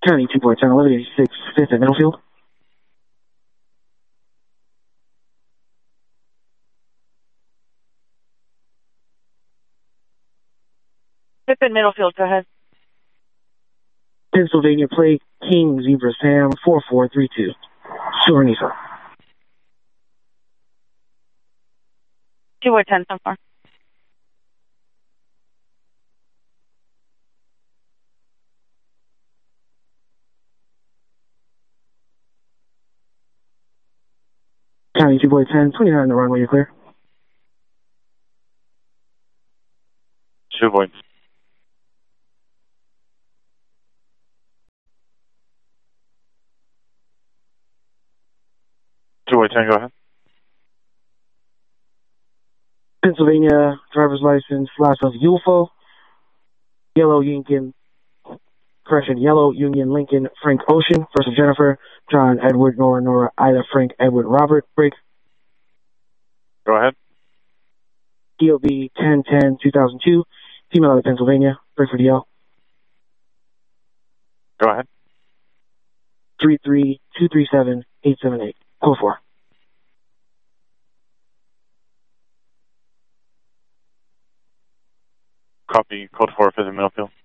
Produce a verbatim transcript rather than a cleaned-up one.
County two point ten, eleven eighty-six, fifth at Middlefield. fifth at Middlefield, go ahead. Pennsylvania plate, King Zebra Sam, four four three two. Sure, Nisa. two point ten so far. County two point ten, twenty-nine on the runway, you're clear. Two points. two point ten, go ahead. Pennsylvania driver's license, last of U F O, yellow Union, correction, yellow Union Lincoln Frank Ocean versus Jennifer, John Edward Nora Nora Ida Frank Edward Robert, break. Go ahead. D O B ten ten two thousand two, female out of Pennsylvania, break for D L. Go ahead. three three two three seven eight seven eight, code four. Copy, code four, fifth at Middlefield.